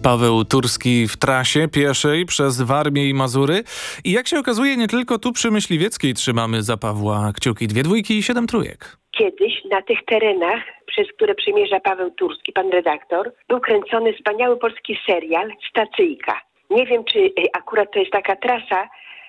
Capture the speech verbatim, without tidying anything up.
Paweł Turski w trasie pieszej przez Warmię i Mazury. I jak się okazuje, nie tylko tu przy Myśliwieckiej trzymamy za Pawła kciuki. Dwie dwójki i siedem trójek. Kiedyś na tych terenach, przez które przemierza Paweł Turski, pan redaktor, był kręcony wspaniały polski serial Stacyjka. Nie wiem, czy akurat to jest taka trasa,